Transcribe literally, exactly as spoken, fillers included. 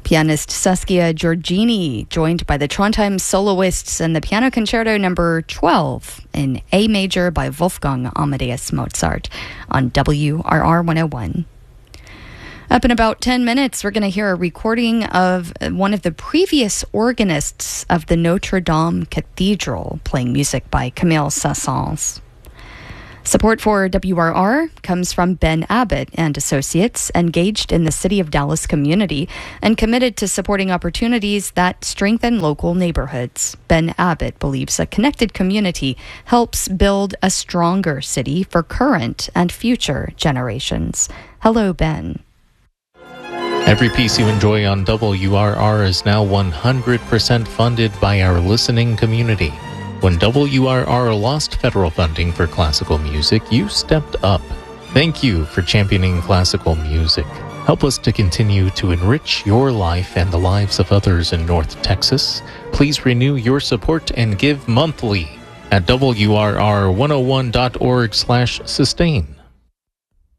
Pianist Saskia Giorgini, joined by the Trondheim soloists and the Piano Concerto number twelve in A major by Wolfgang Amadeus Mozart on W R R one oh one. Up in about ten minutes, we're going to hear a recording of one of the previous organists of the Notre Dame Cathedral playing music by Camille Saint-Saëns. Support for W R R comes from Ben Abbott and Associates, engaged in the City of Dallas community and committed to supporting opportunities that strengthen local neighborhoods. Ben Abbott believes a connected community helps build a stronger city for current and future generations. Hello, Ben. Every piece you enjoy on W R R is now one hundred percent funded by our listening community. When W R R lost federal funding for classical music, you stepped up. Thank you for championing classical music. Help us to continue to enrich your life and the lives of others in North Texas. Please renew your support and give monthly at W R R one oh one dot org slash sustain.